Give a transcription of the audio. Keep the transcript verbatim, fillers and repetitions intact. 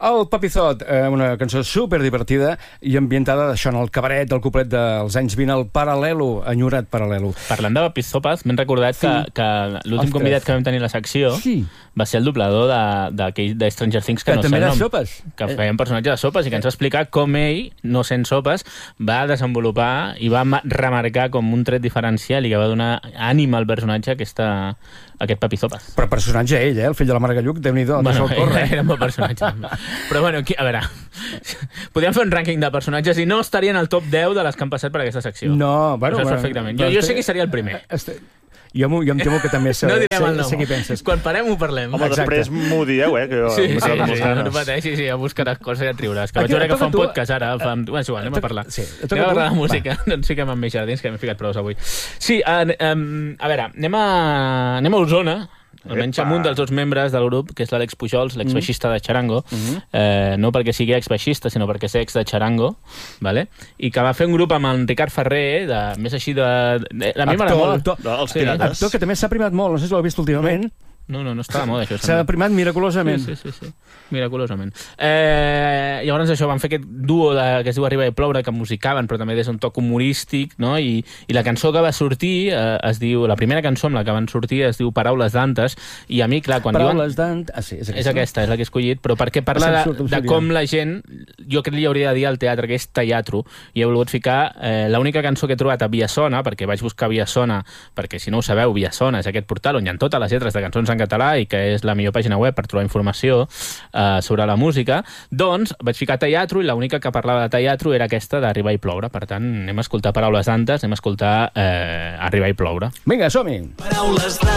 El Papizot, eh, una cançó superdivertida i ambientada d'això en el cabaret del cuplet dels anys vint, el Paral·lelo, enyorat Paral·lelo. Parlant de Papizopes, m'he recordat Sí. que, que l'últim Ostres. convidat que vam tenir a la secció Sí. va ser el doblador de, de, de Stranger Things, que, Que no sé també el era nom, Sopes. que feia un personatge de Sopes i que ens va explicar com ell, no sent Sopes, va desenvolupar i va ma- remarcar com un tret diferencial i que va donar ànima al personatge aquesta, aquest Papizopes. Però personatge ell, eh? El fill de la Margalluc, Déu-n'hi-do, Bueno, bueno, corre. era, era un bon personatge. Però bueno, aquí, a veure, podríem fer un rànquing de personatges i no estarien al top deu de les que han passat per aquesta secció. No, bueno... Ho saps bueno, perfectament. però Jo, jo este- sé qui seria el primer. Este... Jo, m'ho- jo em temo que també sé, No direm sé, el nom. sé qui penses. Quan parem ho parlem. Home, Exacte. després m'ho dieu, eh? Que jo, Sí, sí, m'ho sí, quedo amb sí, ganes. no pateixis, sí, ja buscaràs coses i et riuràs. Que vaig Aquí, veure que toca fa un tu. podcast ara. Fa... Bueno, és igual, anem a parlar. Sí, toca anem a parlar tu. de música. No ens fiquem en més jardins, que m'he ficat prou avui. Sí, a, a, a veure, anem a, anem a Osona, almenys amb un dels dos membres del grup, que és l'Àlex Pujols, l'exbaixista de Charango, eh, no perquè sigui exbaixista, sinó perquè és ex de Charango, vale? I que va fer un grup amb en Ricard Ferrer, de, més així de... de a mi m'agrada Actor, molt. actor. No, els Sí. pirates. Actor que també s'ha primat molt, no sé si l'heu vist últimament. No, no, no està de moda, això. S'ha sembla. primat miraculosament. Sí, sí, sí, sí. Miraculosament. Eh, llavors això, van fer aquest duo de, que es diu Arriba i ploure, que musicaven, però també des d'un toc humorístic, no? I, i la cançó que va sortir eh, es diu... La primera cançó amb la que van sortir es diu Paraules d'Antes, i a mi, clar, quan Paraules diuen... d'ant... Ah, sí, és aquesta. És aquesta, és la que he escollit, però perquè parla Em de, surt, em de surt, com ja. la gent... Jo crec que li hauria de dir al teatre, que és teatro, i he volgut ficar eh, l'única cançó que he trobat a Viasona, perquè vaig buscar Viasona, perquè si no ho sabeu, Viasona és aquest portal on hi ha totes les lletres de cançons en català i que és la millor pàgina web per trobar informació eh, sobre la música. Doncs vaig ficar teatro i l'única que parlava de teatro era aquesta d'Arribar i ploure. Per tant, anem a escoltar Paraules d'Antes, anem a escoltar eh, Arribar i ploure. Vinga, som-hi! Paraules d'antes.